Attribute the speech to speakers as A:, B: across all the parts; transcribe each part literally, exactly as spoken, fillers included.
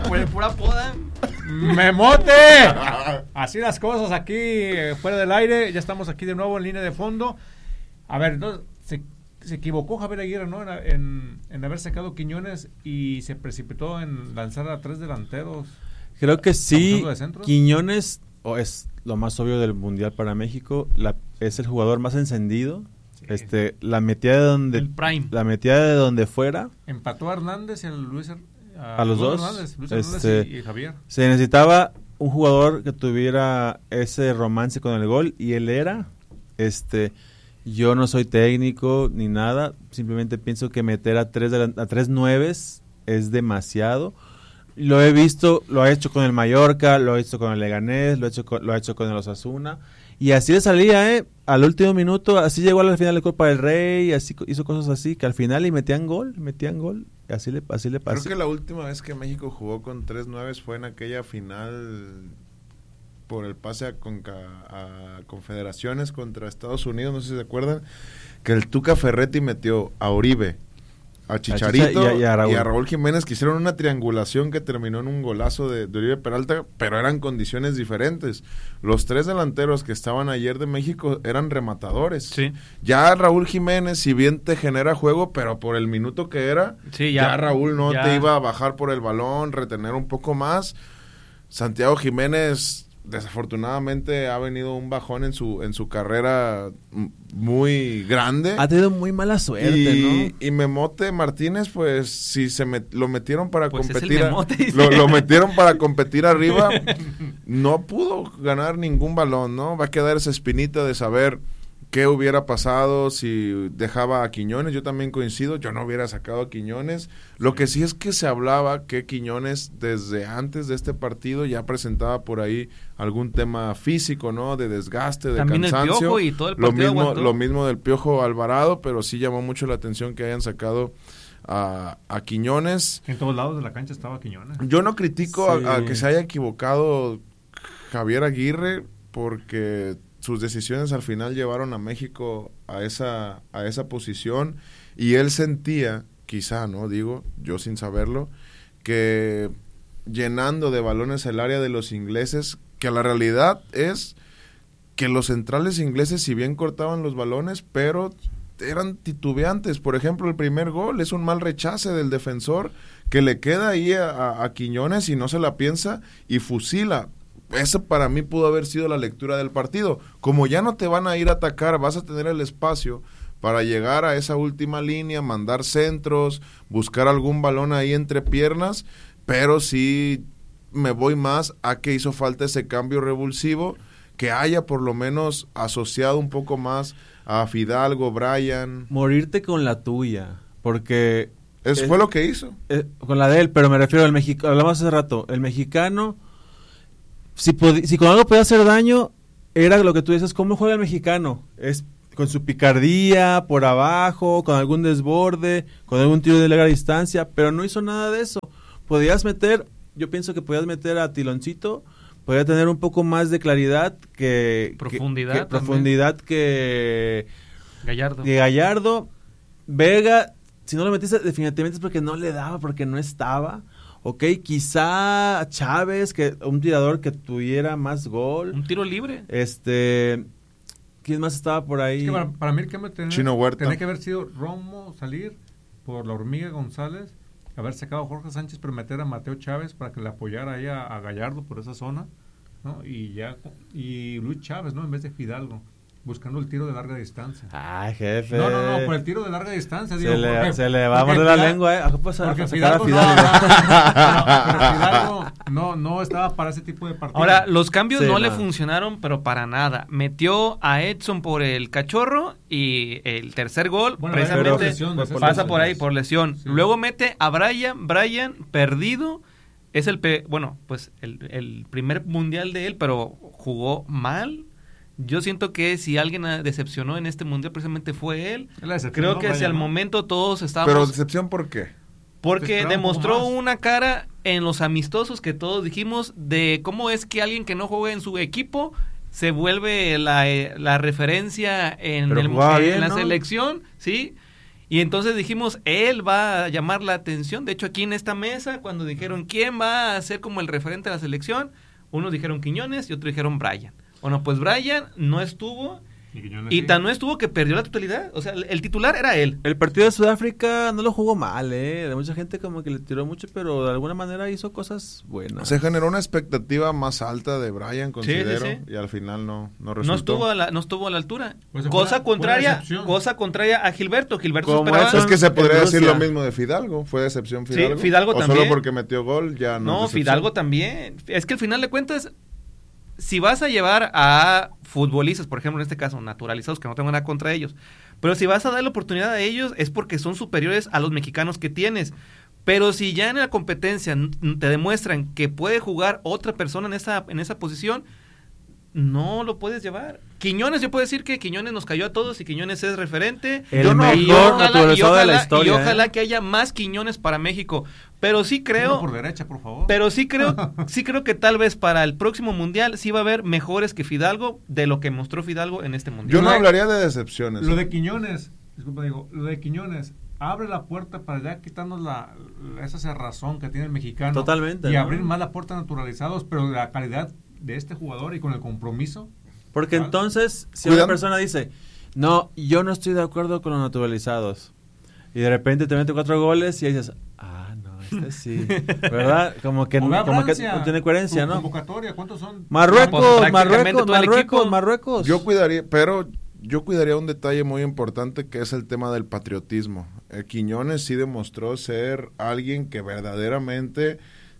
A: por el pura poda.
B: ¡Memote! Así las cosas aquí, eh, fuera del aire. Ya estamos aquí de nuevo en línea de fondo. A ver, no, se, se equivocó Javier Aguirre, ¿no? En, en, en haber sacado Quiñones y se precipitó en lanzar a tres delanteros.
C: Creo que sí. Quiñones oh, es lo más obvio del Mundial para México. La, es el jugador más encendido. Sí. Este, la metía de donde
A: el prime.
C: La metía de donde fuera.
B: Empató a Hernández y a Luis a,
C: a los
B: Luis
C: dos.
B: Hernández, Luis
C: este,
B: Hernández y, y Javier.
C: Se necesitaba un jugador que tuviera ese romance con el gol y él era. Este, yo no soy técnico ni nada. Simplemente pienso que meter a tres de la, a tres nueves es demasiado. Lo he visto, lo ha hecho con el Mallorca, lo ha hecho con el Leganés, lo ha hecho con, lo ha hecho con el Osasuna. Y así le salía, ¿eh? Al último minuto, así llegó a la final de Copa del Rey, así hizo cosas así, que al final y metían gol, metían gol. Así le, así le pasó.
D: Creo que la última vez que México jugó con tres nueves fue en aquella final por el pase a, Conca, a Confederaciones contra Estados Unidos, no sé si se acuerdan, que el Tuca Ferretti metió a Oribe, a Chicharito
C: a y, a, y, a
D: y a Raúl Jiménez, que hicieron una triangulación que terminó en un golazo de, de Oribe Peralta, pero eran condiciones diferentes. Los tres delanteros que estaban ayer de México eran rematadores.
A: Sí.
D: Ya Raúl Jiménez, si bien te genera juego, pero por el minuto que era,
A: sí, ya,
D: ya Raúl no
A: ya.
D: te iba a bajar por el balón, retener un poco más. Santiago Jiménez desafortunadamente ha venido un bajón en su en su carrera muy grande.
C: Ha tenido muy mala suerte,
D: y,
C: ¿no?
D: Y Memote Martínez, pues, si se met, lo metieron para
A: pues
D: competir,
A: a, Memote,
D: lo, lo metieron para competir arriba, no pudo ganar ningún balón, ¿no? Va a quedar esa espinita de saber qué hubiera pasado si dejaba a Quiñones. Yo también coincido, yo no hubiera sacado a Quiñones. Lo que sí es que se hablaba que Quiñones desde antes de este partido ya presentaba por ahí algún tema físico, ¿no? De desgaste, de
A: también
D: cansancio.
A: El Piojo y todo el
D: lo mismo,
A: aguantó.
D: lo mismo del Piojo Alvarado, pero sí llamó mucho la atención que hayan sacado a, a Quiñones.
B: En todos lados de la cancha estaba Quiñones.
D: Yo no critico
C: sí.
D: a, a que se haya equivocado Javier Aguirre, porque sus decisiones al final llevaron a México a esa a esa posición, y él sentía, quizá, no digo, yo sin saberlo, que llenando de balones el área de los ingleses, que la realidad es que los centrales ingleses si bien cortaban los balones, pero eran titubeantes. Por ejemplo, el primer gol es un mal rechace del defensor que le queda ahí a, a, a Quiñones y no se la piensa y fusila. Esa para mí pudo haber sido la lectura del partido. Como ya no te van a ir a atacar, vas a tener el espacio para llegar a esa última línea, mandar centros, buscar algún balón ahí entre piernas, pero sí me voy más a que hizo falta ese cambio revulsivo, que haya por lo menos asociado un poco más a Fidalgo, Brian.
C: Morirte con la tuya, porque...
D: Eso es, fue lo que hizo.
C: Es, con la de él, pero me refiero al mexicano, hablamos hace rato, el mexicano... Si, pod- si con algo podía hacer daño, era lo que tú dices, ¿cómo juega el mexicano? Es con su picardía, por abajo, con algún desborde, con algún tiro de larga distancia, pero no hizo nada de eso. Podías meter, yo pienso que podías meter a Tiloncito, podía tener un poco más de claridad que...
A: Profundidad.
C: Que, que profundidad que...
A: Gallardo.
C: Que Gallardo. Vega, si no lo metiste definitivamente es porque no le daba, porque no estaba... Ok, quizá Chávez, que un tirador que tuviera más gol.
A: Un tiro libre.
C: Este, ¿quién más estaba por ahí?
B: Es que para, para mí el que me tenía,
D: Chino Huerta.
B: tenía que haber sido Romo salir por la Hormiga González, haber sacado a Jorge Sánchez, pero meter a Mateo Chávez para que le apoyara ahí a, a Gallardo por esa zona, ¿no? Y ya y Luis Chávez, ¿no? En vez de Fidalgo, buscando el tiro de larga distancia.
C: Ay, jefe.
B: No, no, no, por el tiro de larga distancia.
C: Se,
B: digo,
C: le,
B: porque,
C: se le va a morder la lengua, ¿eh? Pasa,
B: porque
C: Fidalgo,
B: Fidalgo,
C: no,
B: no, no, pero Fidalgo no, no estaba para ese tipo de partidos.
A: Ahora, los cambios
C: sí,
A: no,
C: no
A: le funcionaron, pero para nada. Metió a Edson por el cachorro y el tercer gol,
B: bueno,
A: precisamente,
B: por lesión,
C: por
A: pasa
C: lesión.
A: por ahí, por lesión.
B: Sí.
A: Luego mete a Brian, Brian perdido. Es el, pe- bueno, pues el, el primer mundial de él, pero jugó mal. Yo siento que si alguien decepcionó en este mundial precisamente fue él. Creo que hacia el momento todos estábamos...
D: Pero decepción, ¿por qué?
A: Porque demostró una cara en los amistosos que todos dijimos de cómo es que alguien que no juega en su equipo se vuelve la, la referencia en, el,
C: bien,
A: en la
C: ¿no?
A: selección, ¿sí? Y entonces dijimos, él va a llamar la atención. De hecho, aquí en esta mesa, cuando dijeron quién va a ser como el referente de la selección, unos dijeron Quiñones y otros dijeron Brian. Bueno, pues Brian no estuvo y, y tan no estuvo que perdió la totalidad. O sea, el, el titular era él.
C: El partido de Sudáfrica no lo jugó mal, ¿eh? De mucha gente como que le tiró mucho, pero de alguna manera hizo cosas buenas.
D: Se generó una expectativa más alta de Brian, considero,
A: sí, sí, sí.
D: y al final no, no resultó.
A: No estuvo a la, no estuvo a la altura.
B: Pues
A: cosa
B: buena,
A: contraria,
B: buena
A: cosa contraria a Gilberto. Gilberto
C: Como
A: esperaba...
C: eso
D: Es que se podría
C: Rusia.
D: decir lo mismo de Fidalgo. Fue decepción Fidalgo.
A: Sí, Fidalgo
D: o
A: también.
D: solo porque metió gol ya no.
A: No,
D: decepción.
A: Fidalgo también. Es que al final de cuentas, si vas a llevar a futbolistas, por ejemplo, en este caso, naturalizados, que no tengo nada contra ellos, pero si vas a dar la oportunidad a ellos es porque son superiores a los mexicanos que tienes. Pero si ya en la competencia te demuestran que puede jugar otra persona en esa, en esa posición, no lo puedes llevar. Quiñones, yo puedo decir que Quiñones nos cayó a todos y Quiñones es referente.
C: El
A: Yo no-
C: mejor
A: y ojalá,
C: naturalizado
A: y ojalá,
C: de la historia,
A: y ojalá
C: ¿eh?
A: que haya más Quiñones para México. Pero sí
B: Uno
A: creo...
B: por derecha, por favor.
A: Pero sí creo, sí creo que tal vez para el próximo mundial sí va a haber mejores que Fidalgo de lo que mostró Fidalgo en este mundial.
D: Yo no hablaría de decepciones.
B: Lo de Quiñones, disculpa, digo, lo de Quiñones abre la puerta para ya quitarnos la, la- esa cerrazón que tiene el mexicano.
C: Totalmente,
B: Y
C: ¿no?
B: abrir más la puerta a naturalizados, pero la calidad de este jugador y con el compromiso.
C: Porque
B: ¿Ah?
C: entonces, si
D: Cuidado.
C: una persona dice, no, yo no estoy de acuerdo con los naturalizados, y de repente te mete cuatro goles y ahí dices, ah, no, este sí, ¿verdad? Como que,
B: O ve a
C: como que
B: Francia,
C: no tiene coherencia,
B: su
C: ¿no?
B: Convocatoria, ¿cuántos son?
C: Marruecos,
A: Pues, prácticamente
C: Marruecos,
A: todo el
C: Marruecos,
A: equipo.
C: Marruecos.
D: Yo cuidaría, pero yo cuidaría un detalle muy importante que es el tema del patriotismo. Eh, Quiñones sí demostró ser alguien que verdaderamente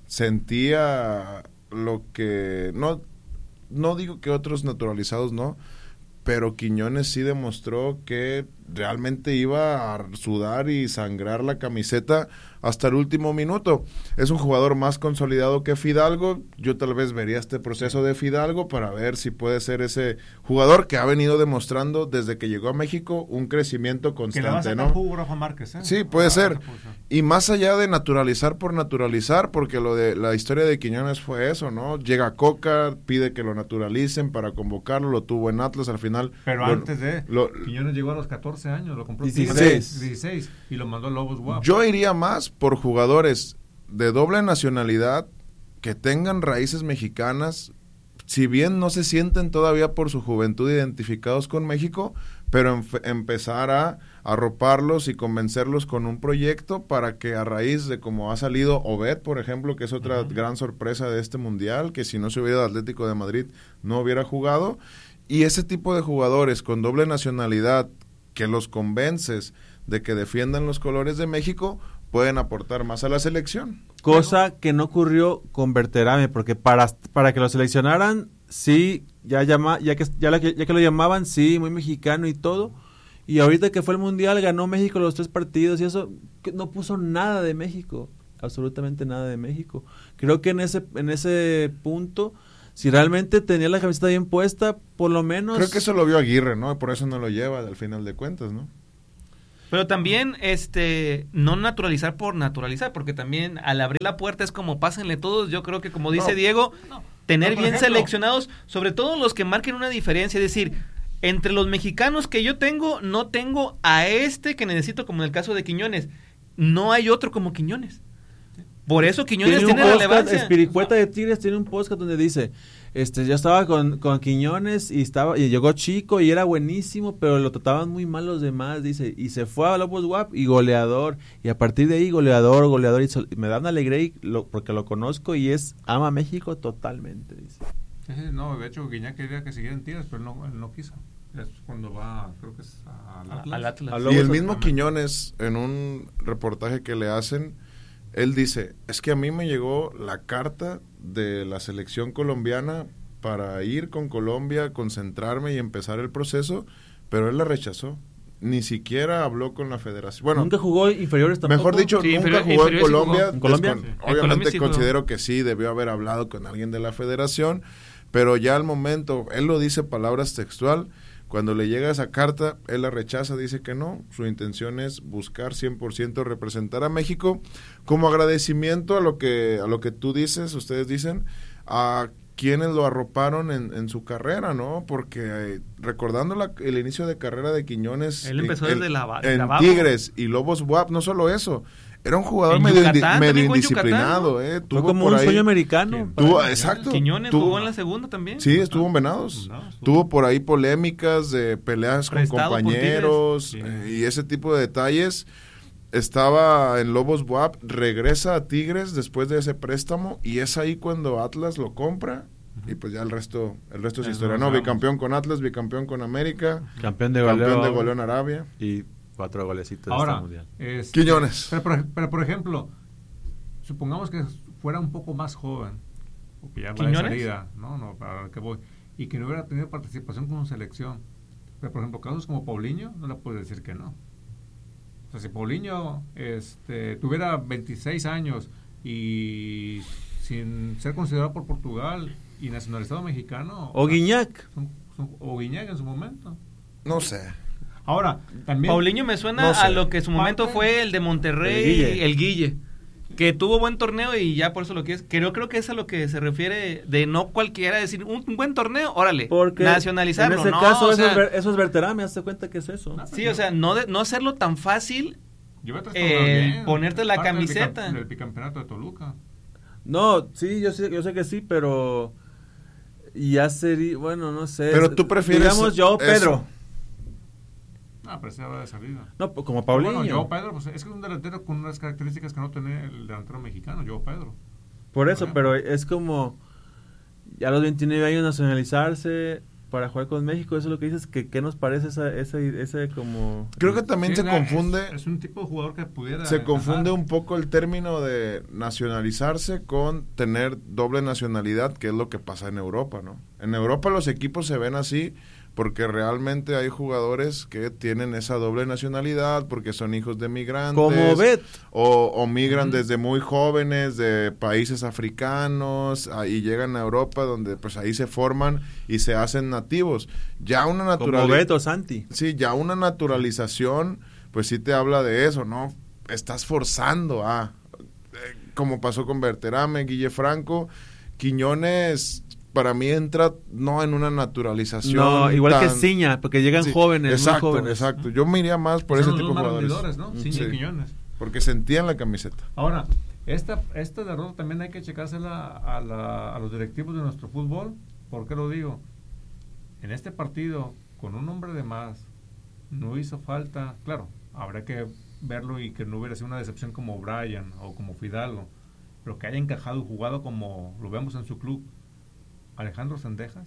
D: sentía lo que no no digo que otros naturalizados no, pero Quiñones sí demostró que realmente iba a sudar y sangrar la camiseta hasta el último minuto. Es un jugador más consolidado que Fidalgo. Yo tal vez vería este proceso de Fidalgo para ver si puede ser ese jugador que ha venido demostrando desde que llegó a México un crecimiento
B: Que le va a
D: constante,
B: sacar
D: ¿no?
B: jugo Rafa Márquez, ¿eh?
D: Sí, puede
B: Ah,
D: ser.
B: esa posición.
D: Y más allá de naturalizar por naturalizar, porque lo de la historia de Quiñones fue eso, ¿no? Llega Coca, pide que lo naturalicen para convocarlo, lo tuvo en Atlas, al final...
B: Pero
D: lo-
B: antes de...
D: lo-
B: Quiñones llegó a los catorce años, lo compró
C: dieciséis.
B: Tigres, dieciséis y lo mandó a Lobos Guap.
D: Yo iría más por jugadores de doble nacionalidad que tengan raíces mexicanas, si bien no se sienten todavía por su juventud identificados con México, pero em- empezar a arroparlos y convencerlos con un proyecto para que a raíz de como ha salido Obed, por ejemplo, que es otra
B: Ujú.
D: gran sorpresa de este mundial, que si no se hubiera ido al Atlético de Madrid no hubiera jugado, y ese tipo de jugadores con doble nacionalidad que los convences de que defiendan los colores de México, pueden aportar más a la selección.
C: Cosa que no ocurrió con Berterame, porque para, para que lo seleccionaran, sí, ya llama, ya que ya, la- ya que lo llamaban, sí, muy mexicano y todo. Y ahorita que fue el Mundial, ganó México los tres partidos y eso, que no puso nada de México, absolutamente nada de México. Creo que en ese, en ese punto, si realmente tenía la camiseta bien puesta, por lo menos...
D: Creo que eso lo vio Aguirre, ¿no? Por eso no lo lleva al final de cuentas, ¿no?
A: Pero también, este, no naturalizar por naturalizar, porque también al abrir la puerta es como pásenle todos. Yo creo que, como dice
D: No.
A: Diego, tener
B: No, por
A: bien
B: ejemplo.
A: seleccionados, sobre todo los que marquen una diferencia, es decir, entre los mexicanos que yo tengo, no tengo a este que necesito, como en el caso de Quiñones. No hay otro como Quiñones. Por eso Quiñones
C: Tiene
A: tiene,
C: un podcast,
A: relevancia.
C: Espiricueta de Tigres tiene un podcast donde dice, este, yo estaba con, con Quiñones y estaba y llegó chico y era buenísimo, pero lo trataban muy mal los demás, dice, y se fue a Lobos Guap y goleador, y a partir de ahí goleador, goleador, y sol- me da una alegría y lo- porque lo conozco y es, ama a México totalmente, dice.
B: Sí, sí, no, de hecho Guiñac quería que siguiera en Tigres, pero no, él no quiso. Es cuando va, creo que es al Atlas.
A: Al Atlas.
C: A
D: Y
C: Lobos
D: el mismo
B: exactamente.
D: Quiñones, en un reportaje que le hacen, él dice, es que a mí me llegó la carta de la selección colombiana para ir con Colombia, concentrarme y empezar el proceso, pero él la rechazó. Ni siquiera habló con la federación. Bueno,
C: Nunca jugó inferiores tampoco.
D: mejor dicho,
A: Sí,
D: nunca
A: inferior-
D: jugó en
A: inferior sí
D: Colombia.
A: jugó.
C: ¿En Colombia?
D: Descon-
A: Sí. En
D: Obviamente
A: Colombia sí jugó.
D: considero que sí, debió haber hablado con alguien de la federación, pero ya al momento, él lo dice palabras textual, cuando le llega esa carta, él la rechaza, dice que no, su intención es buscar cien por ciento representar a México, como agradecimiento a lo que a lo que tú dices, ustedes dicen, a quienes lo arroparon en, en su carrera, ¿no? Porque eh, recordando la, el inicio de carrera de Quiñones
A: Él empezó
D: en,
A: desde la,
D: en
A: la
D: Tigres y Lobos W A P, no solo eso, era un jugador
A: En
D: medio,
A: Yucatán,
D: indi- medio
A: también jugó en
D: indisciplinado,
A: Yucatán, ¿no?
D: eh.
C: Fue
D: Tuvo
C: como
D: por
C: un
D: ahí-
C: sueño americano.
D: Tuvo,
C: para-
D: exacto.
A: Quiñones
D: tuvo-
A: jugó en la segunda también.
D: Sí, estuvo en Venados.
B: Venados, estuvo.
D: Tuvo por ahí polémicas de peleas con
A: Prestado por
D: compañeros
B: Tigres.
D: eh, y ese tipo de detalles. Estaba en Lobos W A P, regresa a Tigres después de ese préstamo y es ahí cuando Atlas lo compra y pues ya el resto el resto es
B: Ya
D: historia.
B: nos
D: No,
B: vamos.
D: bicampeón con Atlas, bicampeón con América,
C: Campeón de
D: campeón
C: goleo.
D: de goleo en Arabia.
C: Y cuatro golecitos de
B: Ahora,
C: este mundial.
B: este,
D: Quiñones.
B: Pero por, pero por ejemplo, supongamos que fuera un poco más joven, o que ya va de
A: ¿Quiñones?
B: salida, no, no, para lo que voy, y que no hubiera tenido participación con su selección. Pero por ejemplo, casos como Paulinho, no le puedes decir que no. O sea, si Paulinho este, tuviera veintiséis años y sin ser considerado por Portugal y nacionalizado mexicano,
C: O Guiñac.
B: son- son- o Guiñac en su momento.
D: No sé.
B: Ahora, también...
A: Paulinho me suena
D: No sé.
A: a lo que en su momento
B: Parte-
A: fue el de Monterrey,
C: El Guille.
A: el Guille, que tuvo buen torneo y ya por eso lo que es. Creo, creo que es a lo que se refiere de no cualquiera decir un, un buen torneo, órale,
C: Porque
A: nacionalizarlo.
C: en ese
A: no,
C: caso
A: o
C: eso,
A: sea,
C: es ver- eso es Berterame, hazte cuenta que es eso.
B: No,
A: sí, o sea, no, de- no hacerlo tan fácil.
B: Yo voy a
A: Eh, ponerte la
B: Parte del
A: camiseta.
B: bicam- Del bicampeonato de Toluca.
C: No, sí, yo sé, yo sé que sí, pero ya sería, bueno, no sé.
D: Pero tú prefieres
C: Digamos yo,
D: eso.
C: Pedro.
B: Ah, pero se va de salida.
C: No, pues, como Paulinho.
B: Bueno, Joao Pedro, pues es que es un delantero con unas características que no tiene el delantero mexicano, Joao Pedro.
C: Por eso,
B: Bueno.
C: pero es como ya a los veintinueve años nacionalizarse para jugar con México, eso es lo que dices, que qué nos parece esa, ese, ese como...
D: Creo que también
B: Sí,
D: se
B: la-
D: confunde
B: Es, es un tipo de jugador que pudiera.
D: se confunde
B: encajar.
D: un poco el término de nacionalizarse con tener doble nacionalidad, que es lo que pasa en Europa, ¿no? En Europa los equipos se ven así porque realmente hay jugadores que tienen esa doble nacionalidad porque son hijos de migrantes.
C: Como Bet.
D: O, o migran desde muy jóvenes de países africanos ah, y llegan a Europa donde pues ahí se forman y se hacen nativos. Ya una
C: Como
D: naturalidad...
C: Bet o Santi.
D: Sí, ya una naturalización, pues sí te habla de eso, ¿no? Estás forzando a, eh, como pasó con Berterame, Guille Franco, Quiñones, para mí entra no en una naturalización.
C: No, igual que
D: tan-
C: Ciña, porque llegan
D: Sí,
C: jóvenes,
D: exacto,
C: muy jóvenes.
D: exacto. Yo me iría más por
B: Son
D: ese
B: los
D: tipo de
B: dos más
D: jugadores.
B: rendidores, ¿no?
C: Sí.
B: Ciña y Quiñones.
D: Porque sentían la camiseta.
B: Ahora, esta, esta derrota también hay que checársela a, la, a los directivos de nuestro fútbol. ¿Por qué lo digo? En este partido, con un hombre de más, no hizo falta. Claro, habrá que verlo y que no hubiera sido una decepción como Brian o como Fidalgo, pero que haya encajado y jugado como lo vemos en su club. Alejandro Sendejas.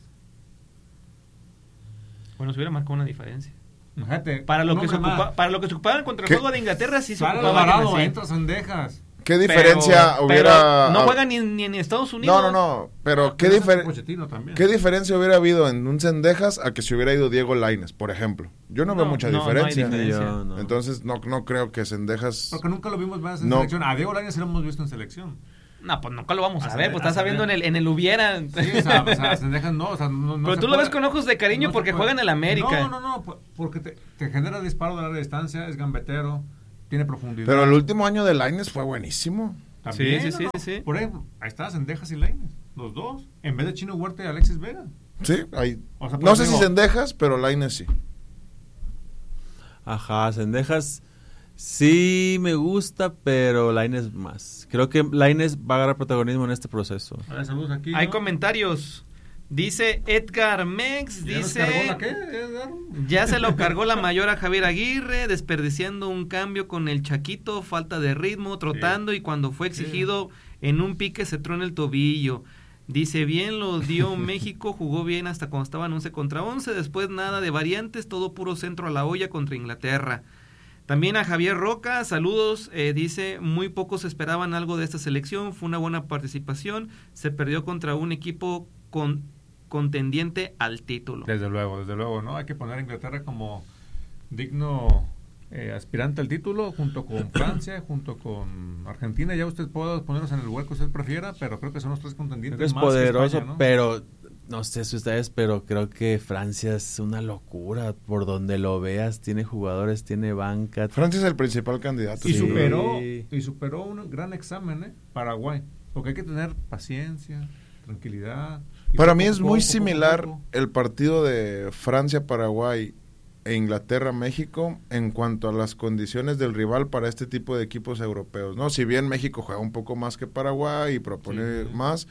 A: Bueno, se hubiera marcado una diferencia.
B: Fíjate,
A: Para lo,
B: un
A: que se
B: hombre más.
A: ocupa, para lo que se ocupaban contra el
D: ¿Qué?
A: juego de Inglaterra, sí se
B: Sale
A: ocupaba
B: Alvarado,
A: alguien así.
B: entra Sendejas.
D: ¿Qué
A: Pero-
D: diferencia
A: pero
D: hubiera...
A: no juega ni, ni en Estados Unidos.
D: No, no, no, pero ¿qué,
B: Pero es
D: difer-
B: Pochettino también.
D: ¿qué diferencia hubiera habido en un Cendejas a que se hubiera ido Diego Lainez, por ejemplo? Yo no, veo
A: No,
D: mucha
A: no, no hay
D: diferencia.
A: diferencia.
C: Yo no.
D: Entonces no, no creo que Cendejas...
B: Porque nunca lo vimos más en
D: No.
B: selección. A Diego Lainez sí lo hemos visto en selección.
A: No, pues nunca lo vamos a
B: Ascender-
A: ver, pues estás
B: ascender.
A: sabiendo en el, en el hubiera.
B: Sí, o sea, o sea, Sendejas no, o sea, no, no
A: Pero
B: se
A: tú lo
B: puede-
A: ves con ojos de cariño
B: no se
A: porque
B: puede.
A: juega en el América.
B: No, no, no, po- porque te, te genera disparo de larga distancia, es gambetero, tiene profundidad.
D: Pero el último año de Lainez fue buenísimo.
B: También,
A: Sí, sí, sí,
B: ¿no?
A: sí, sí.
B: Por ejemplo, ahí está Sendejas y Lainez, los dos, en vez de Chino Huerta y Alexis Vega.
D: Sí, ahí.
B: O sea, por
D: No sé
B: ejemplo-
D: si Cendejas, pero Lainez sí.
C: Ajá, Sendejas sí me gusta, pero Lainez más. Creo que Lainez va a agarrar protagonismo en este proceso.
B: A ver, saludos aquí.
A: Hay
B: ¿no?
A: comentarios. Dice Edgar Mex,
B: ¿Ya nos
A: dice...
B: cargó la qué, Edgar?
A: Ya se lo cargó la mayor a Javier Aguirre, desperdiciando un cambio con el Chaquito, falta de ritmo, trotando y cuando fue exigido en un pique se trona el tobillo. Dice, bien lo dio México, jugó bien hasta cuando estaban once contra once, después nada de variantes, todo puro centro a la olla contra Inglaterra. También a Javier Roca, saludos, eh, dice, muy pocos esperaban algo de esta selección, fue una buena participación, se perdió contra un equipo con contendiente al título.
B: Desde luego, desde luego, ¿no? Hay que poner a Inglaterra como digno eh, aspirante al título, junto con Francia, junto con Argentina. Ya usted puede ponerlos en el lugar que usted prefiera, pero creo que son los tres contendientes
C: Creo que es
B: más que
C: poderoso,
B: España, ¿no?
C: pero no sé si ustedes, pero creo que Francia es una locura. Por donde lo veas, tiene jugadores, tiene banca.
D: Francia es el principal candidato.
B: Y
C: Sí.
B: superó, y superó un gran examen, ¿eh? Paraguay. Porque hay que tener paciencia, tranquilidad.
D: Para
B: poco
D: mí
B: a
D: es
B: poco,
D: muy
B: poco a
D: similar
B: poco.
D: el partido de Francia-Paraguay e Inglaterra-México en cuanto a las condiciones del rival para este tipo de equipos europeos, ¿no? Si bien México juega un poco más que Paraguay y propone
B: Sí.
D: más,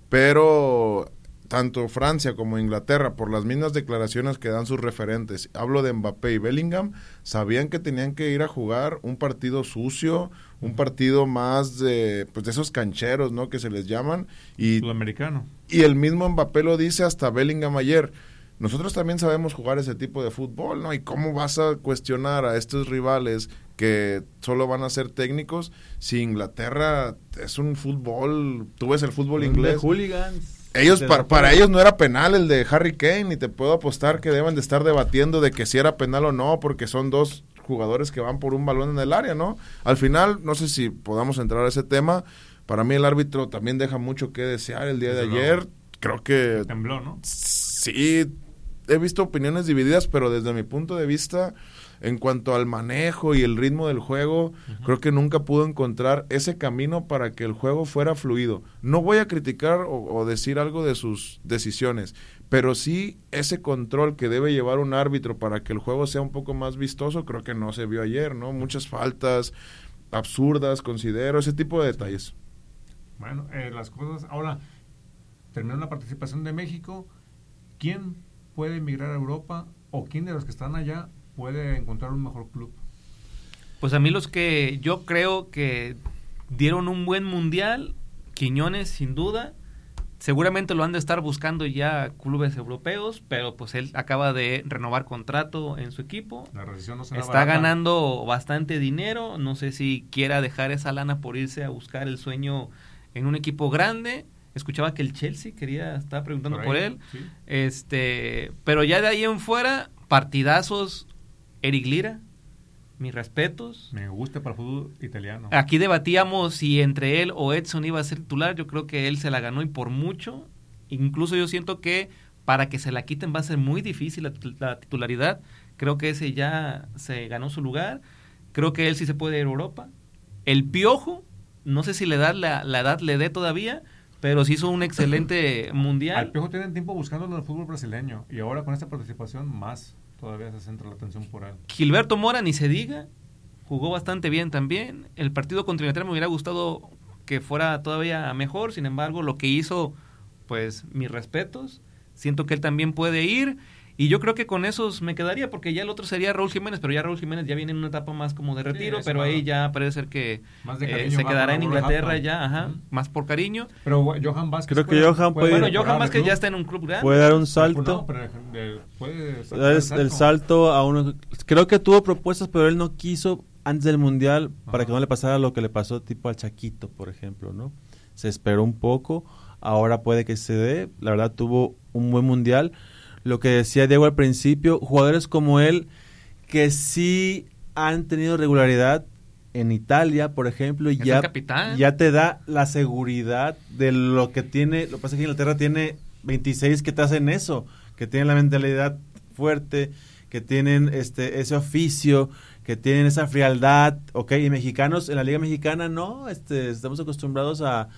D: pero tanto Francia como Inglaterra, por las mismas declaraciones que dan sus referentes, hablo de Mbappé y Bellingham, sabían que tenían que ir a jugar un partido sucio, un partido más de, pues de esos cancheros, ¿no? Que se les llaman, y
B: Sudamericano.
D: y el mismo Mbappé lo dice hasta Bellingham ayer. Nosotros también sabemos jugar ese tipo de fútbol, ¿no? ¿Y cómo vas a cuestionar a estos rivales que solo van a ser técnicos si Inglaterra es un fútbol, tú ves el fútbol
C: De
D: inglés?
C: hooligans.
D: Ellos,
C: De-
D: para, para ellos no era penal el de Harry Kane, y te puedo apostar que deben de estar debatiendo de que si era penal o no, porque son dos jugadores que van por un balón en el área, ¿no? Al final, no sé si podamos entrar a ese tema, para mí el árbitro también deja mucho que desear el día de
B: Desde
D: ayer,
B: luego.
D: creo que
B: Tembló, ¿no?
D: sí, he visto opiniones divididas, pero desde mi punto de vista, en cuanto al manejo y el ritmo del juego, uh-huh. creo que nunca pudo encontrar ese camino para que el juego fuera fluido. No voy a criticar o, o decir algo de sus decisiones, pero sí ese control que debe llevar un árbitro para que el juego sea un poco más vistoso, creo que no se vio ayer, ¿no? Muchas faltas absurdas, considero, ese tipo de detalles.
B: Bueno, eh, las cosas... Ahora, terminó la participación de México. ¿Quién puede emigrar a Europa o quién de los que están allá puede encontrar un mejor club?
A: Pues a mí los que yo creo que dieron un buen mundial, Quiñones sin duda, seguramente lo han de estar buscando ya clubes europeos, pero pues él acaba de renovar contrato en su equipo,
B: la rescisión no será
A: está
B: barata.
A: ganando bastante dinero, no sé si quiera dejar esa lana por irse a buscar el sueño en un equipo grande. Escuchaba que el Chelsea quería, estaba preguntando por,
B: por ahí,
A: él,
B: sí.
A: este, pero ya de ahí en fuera, partidazos. Eric Lira, mis respetos.
B: Me gusta para el fútbol italiano.
A: Aquí debatíamos si entre él o Edson iba a ser titular. Yo creo que él se la ganó y por mucho. Incluso yo siento que para que se la quiten va a ser muy difícil la, la titularidad. Creo que ese ya se ganó su lugar. Creo que él sí se puede ir a Europa. El Piojo, no sé si la edad, la, la edad le dé todavía, pero sí hizo un excelente mundial.
B: Al Piojo tienen tiempo buscándolo en el fútbol brasileño y ahora con esta participación más todavía se centra la atención por él.
A: Gilberto Mora, ni se diga, jugó bastante bien también. El partido contra Inglaterra me hubiera gustado que fuera todavía mejor, sin embargo, lo que hizo, pues, mis respetos. Siento que él también puede ir, y yo creo que con esos me quedaría, porque ya el otro sería Raúl Jiménez, pero ya Raúl Jiménez ya viene en una etapa más como de retiro,
B: Sí,
A: pero
B: va.
A: ahí ya parece ser que
B: Más de
A: eh,
B: cariño,
A: se
B: va
A: quedará
B: con
A: en
B: Wolverhampton.
A: Inglaterra ya, ajá,
B: Ujú.
A: más por cariño.
B: Pero Johan Vázquez
C: Creo que Johan puede-
A: Bueno,
B: mejorar
A: Johan
B: de
A: Vázquez
B: club.
A: ya está en un club grande.
C: Puede dar un
B: No,
C: salto.
B: pero de- puede saltar
C: Dar el salto a uno. Creo que tuvo propuestas, pero él no quiso antes del mundial para
B: Ajá.
C: que no le pasara lo que le pasó tipo al Chaquito, por ejemplo, ¿no? Se esperó un poco, ahora puede que se dé. La verdad tuvo un buen mundial. Lo que decía Diego al principio, jugadores como él que sí han tenido regularidad en Italia, por ejemplo, y
A: Es
C: ya,
A: el capitán.
C: ya te da la seguridad de lo que tiene. Lo que pasa es que Inglaterra tiene veintiséis que te hacen eso, que tienen la mentalidad fuerte, que tienen este ese oficio, que tienen esa frialdad, ok, y mexicanos en la Liga Mexicana no, este estamos acostumbrados a